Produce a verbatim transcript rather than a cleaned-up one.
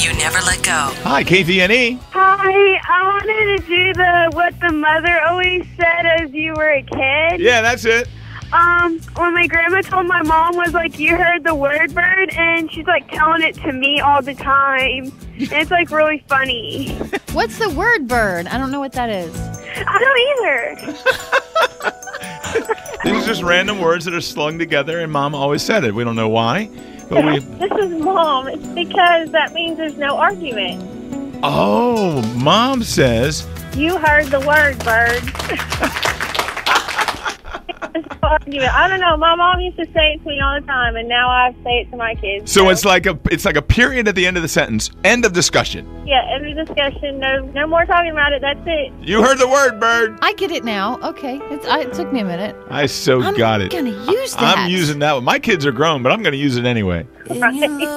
You never let go. Hi, K V N E. Hi, I wanted to do the what the mother always said as you were a kid. Yeah, that's it. Um, when my grandma told my mom was like, you heard the word bird, and she's like telling it to me all the time. And it's like really funny. What's the word bird? I don't know what that is. I don't either. These are just random words that are slung together, and Mom always said it. We don't know why, but we. This is Mom. It's because that means there's no argument. Oh, Mom says. You heard the word bird. There's no argument. I don't know. My mom used to say it to me all the time, and now I say it to my kids. So it's like a it's like a period at the end of the sentence. End of discussion. Yeah, end of discussion. No, no more talking about it. That's it. You heard the word bird. I get it now. Okay. It's, I, it took me a minute. I so I'm got it. gonna use that. I'm using that one. My kids are grown, but I'm going to use it anyway. Right.